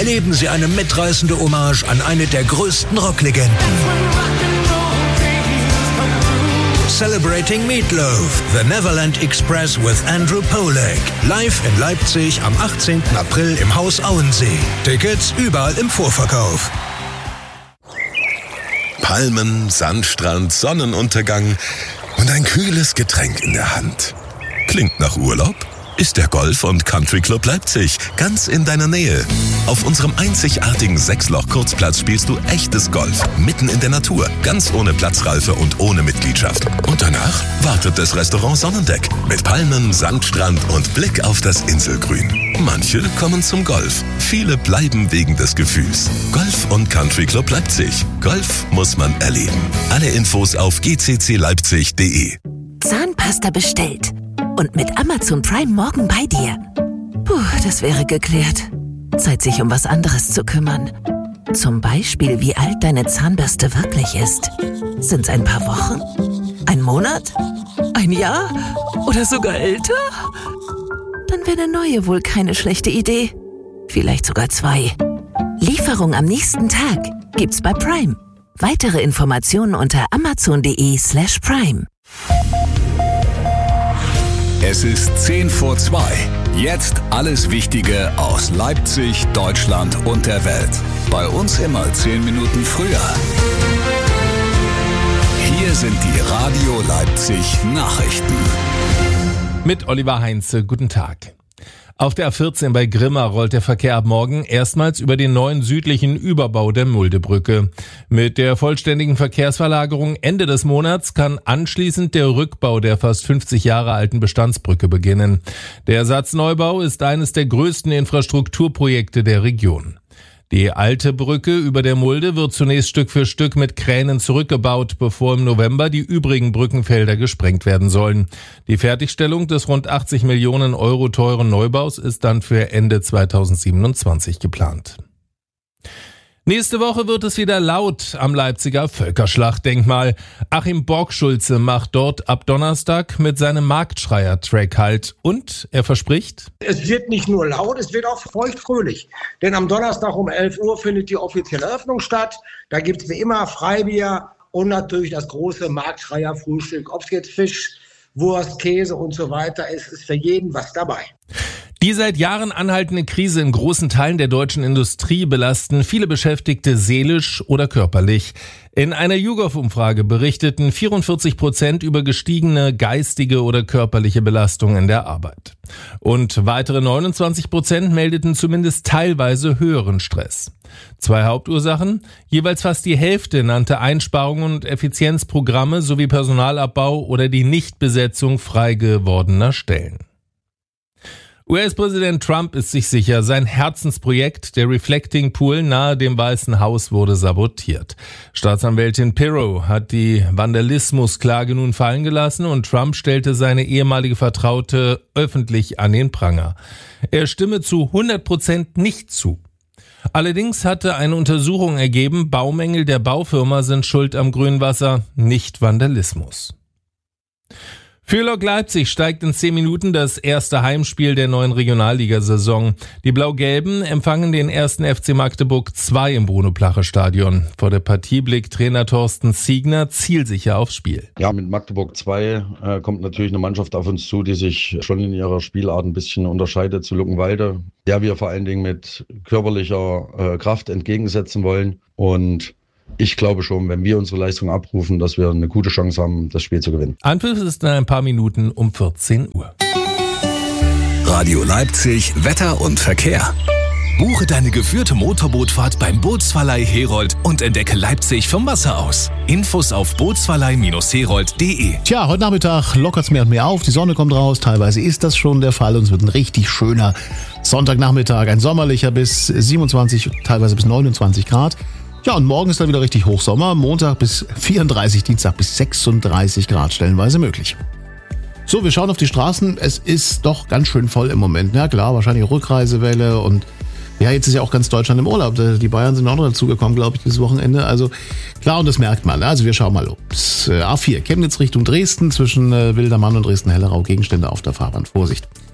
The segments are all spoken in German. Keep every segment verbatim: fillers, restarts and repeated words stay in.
erleben Sie eine mitreißende Hommage an eine der größten Rocklegenden. Celebrating Meatloaf, The Neverland Express with Andrew Pollack. Live in Leipzig am achtzehnten April im Haus Auensee. Tickets überall im Vorverkauf. Palmen, Sandstrand, Sonnenuntergang und ein kühles Getränk in der Hand. Klingt nach Urlaub? Ist der Golf- und Country Club Leipzig ganz in deiner Nähe. Auf unserem einzigartigen Sechsloch-Kurzplatz spielst du echtes Golf, mitten in der Natur, ganz ohne Platzreife und ohne Mitgliedschaft. Und danach wartet das Restaurant Sonnendeck mit Palmen, Sandstrand und Blick auf das Inselgrün. Manche kommen zum Golf, viele bleiben wegen des Gefühls. Golf und Country Club Leipzig. Golf muss man erleben. Alle Infos auf g c c leipzig punkt d e. Zahnpasta bestellt. Und mit Amazon Prime morgen bei dir. Puh, das wäre geklärt. Zeit, sich um was anderes zu kümmern. Zum Beispiel, wie alt deine Zahnbürste wirklich ist. Sind's ein paar Wochen? Ein Monat? Ein Jahr? Oder sogar älter? Dann wäre eine neue wohl keine schlechte Idee. Vielleicht sogar zwei. Lieferung am nächsten Tag gibt's bei Prime. Weitere Informationen unter amazon punkt de slash prime. Es ist zehn vor zwei. Jetzt alles Wichtige aus Leipzig, Deutschland und der Welt. Bei uns immer zehn Minuten früher. Hier sind die Radio Leipzig Nachrichten. Mit Oliver Heinze, guten Tag. Auf der A vierzehn bei Grimma rollt der Verkehr ab morgen erstmals über den neuen südlichen Überbau der Muldebrücke. Mit der vollständigen Verkehrsverlagerung Ende des Monats kann anschließend der Rückbau der fast fünfzig Jahre alten Bestandsbrücke beginnen. Der Ersatzneubau ist eines der größten Infrastrukturprojekte der Region. Die alte Brücke über der Mulde wird zunächst Stück für Stück mit Kränen zurückgebaut, bevor im November die übrigen Brückenfelder gesprengt werden sollen. Die Fertigstellung des rund achtzig Millionen Euro teuren Neubaus ist dann für Ende zweitausendsiebenundzwanzig geplant. Nächste Woche wird es wieder laut am Leipziger Völkerschlachtdenkmal. Achim Borgschulze macht dort ab Donnerstag mit seinem Marktschreier-Track Halt. Und er verspricht: Es wird nicht nur laut, es wird auch feuchtfröhlich. Denn am Donnerstag um elf Uhr findet die offizielle Eröffnung statt. Da gibt es wie immer Freibier und natürlich das große Marktschreier-Frühstück. Ob es jetzt Fisch, Wurst, Käse und so weiter ist, ist für jeden was dabei. Die seit Jahren anhaltende Krise in großen Teilen der deutschen Industrie belasten viele Beschäftigte seelisch oder körperlich. In einer YouGov-Umfrage berichteten vierundvierzig Prozent über gestiegene geistige oder körperliche Belastung in der Arbeit. Und weitere neunundzwanzig Prozent meldeten zumindest teilweise höheren Stress. Zwei Hauptursachen: jeweils fast die Hälfte nannte Einsparungen und Effizienzprogramme sowie Personalabbau oder die Nichtbesetzung frei gewordener Stellen. U S-Präsident Trump ist sich sicher, sein Herzensprojekt, der Reflecting Pool nahe dem Weißen Haus, wurde sabotiert. Staatsanwältin Pirro hat die Vandalismusklage nun fallen gelassen und Trump stellte seine ehemalige Vertraute öffentlich an den Pranger. Er stimme zu hundert Prozent nicht zu. Allerdings hatte eine Untersuchung ergeben, Baumängel der Baufirma sind schuld am Grünwasser, nicht Vandalismus. Für Lok Leipzig steigt in zehn Minuten das erste Heimspiel der neuen Regionalligasaison. Die Blau-Gelben empfangen den ersten F C Magdeburg zwei im Bruno-Plache-Stadion. Vor der Partie blickt Trainer Thorsten Ziegner zielsicher aufs Spiel. Ja, mit Magdeburg zwei äh, kommt natürlich eine Mannschaft auf uns zu, die sich schon in ihrer Spielart ein bisschen unterscheidet zu Luckenwalde, der wir vor allen Dingen mit körperlicher äh, Kraft entgegensetzen wollen. Und ich glaube schon, wenn wir unsere Leistung abrufen, dass wir eine gute Chance haben, das Spiel zu gewinnen. Anpfiff ist in ein paar Minuten um vierzehn Uhr. Radio Leipzig, Wetter und Verkehr. Buche deine geführte Motorbootfahrt beim Bootsverleih Herold und entdecke Leipzig vom Wasser aus. Infos auf bootsverleih Herold punkt de. Tja, heute Nachmittag lockert es mehr und mehr auf. Die Sonne kommt raus. Teilweise ist das schon der Fall und es wird ein richtig schöner Sonntagnachmittag. Ein sommerlicher bis siebenundzwanzig, teilweise bis neunundzwanzig Grad. Ja, und morgen ist dann wieder richtig Hochsommer. Montag bis vierunddreißig, Dienstag bis sechsunddreißig Grad stellenweise möglich. So, wir schauen auf die Straßen. Es ist doch ganz schön voll im Moment. Ja klar, wahrscheinlich Rückreisewelle und ja, jetzt ist ja auch ganz Deutschland im Urlaub. Die Bayern sind auch noch dazugekommen, glaube ich, dieses Wochenende. Also klar, und das merkt man. Also wir schauen mal los. A vier, Chemnitz Richtung Dresden, zwischen Wildermann und Dresden-Hellerau, Gegenstände auf der Fahrbahn. Vorsicht.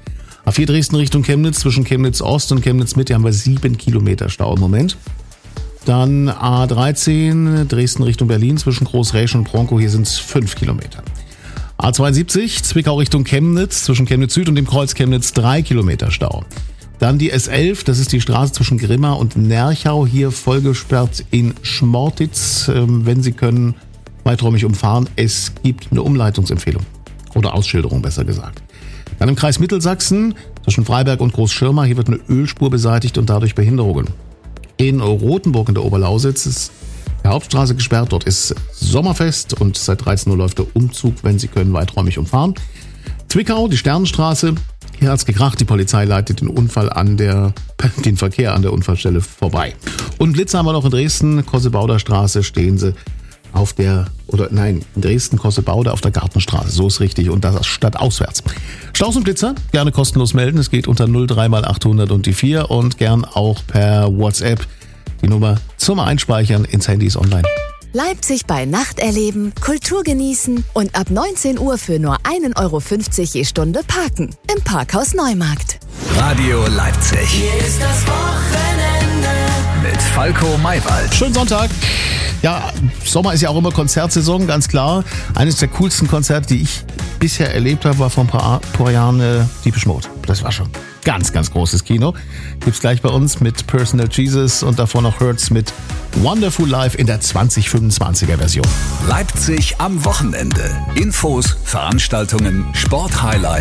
A vier Dresden Richtung Chemnitz, zwischen Chemnitz Ost und Chemnitz Mitte haben wir sieben Kilometer Stau im Moment. Dann A dreizehn Dresden Richtung Berlin, zwischen Großräsch und Bronkow, hier sind es fünf Kilometer. A zweiundsiebzig Zwickau Richtung Chemnitz, zwischen Chemnitz Süd und dem Kreuz Chemnitz drei Kilometer Stau. Dann die S elf, das ist die Straße zwischen Grimma und Nerchau, hier vollgesperrt in Schmortitz. Wenn Sie können, weiträumig umfahren. Es gibt eine Umleitungsempfehlung oder Ausschilderung, besser gesagt. Dann im Kreis Mittelsachsen, zwischen Freiberg und Großschirma, hier wird eine Ölspur beseitigt und dadurch Behinderungen. In Rothenburg in der Oberlausitz ist die Hauptstraße gesperrt, dort ist Sommerfest und seit dreizehn Uhr läuft der Umzug, wenn Sie können, weiträumig umfahren. Zwickau, die Sternenstraße, hier hat's gekracht, die Polizei leitet den Unfall an der, den Verkehr an der Unfallstelle vorbei. Und Blitze haben wir noch in Dresden, Kossebauder Straße stehen Sie auf der, oder nein, in Dresden, Kossebaude auf der Gartenstraße, so ist richtig, und das stadtauswärts. Staus und Blitzer, gerne kostenlos melden, es geht unter null drei mal achthundert und die vier und gern auch per WhatsApp die Nummer zum Einspeichern ins Handy ist online. Leipzig bei Nacht erleben, Kultur genießen und ab neunzehn Uhr für nur ein Euro fünfzig je Stunde parken im Parkhaus Neumarkt. Radio Leipzig. Hier ist das Wochenende mit Falco Maywald. Schönen Sonntag. Ja, Sommer ist ja auch immer Konzertsaison, ganz klar. Eines der coolsten Konzerte, die ich bisher erlebt habe, war vor ein paar, paar Jahren äh, Depeche Mode. Das war schon ganz, ganz großes Kino. Gibt's gleich bei uns mit Personal Jesus und davor noch Hurts mit Wonderful Life in der zwanzig fünfundzwanziger Version. Leipzig am Wochenende. Infos, Veranstaltungen, Sporthighlights.